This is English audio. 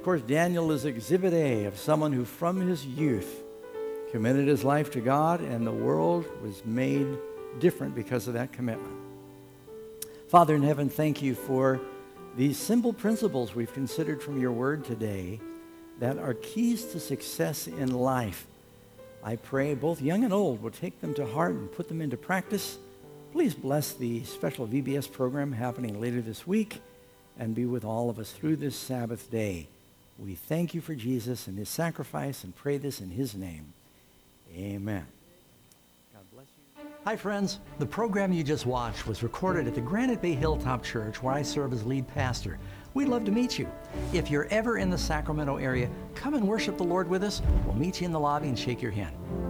course, Daniel is exhibit A of someone who from his youth committed his life to God, and the world was made different because of that commitment. Father in heaven, thank you for these simple principles we've considered from your word today that are keys to success in life. I pray both young and old will take them to heart and put them into practice. Please bless the special VBS program happening later this week and be with all of us through this Sabbath day. We thank you for Jesus and his sacrifice and pray this in his name. Amen. God bless you. Hi, friends. The program you just watched was recorded at the Granite Bay Hilltop Church, where I serve as lead pastor. We'd love to meet you. If you're ever in the Sacramento area, come and worship the Lord with us. We'll meet you in the lobby and shake your hand.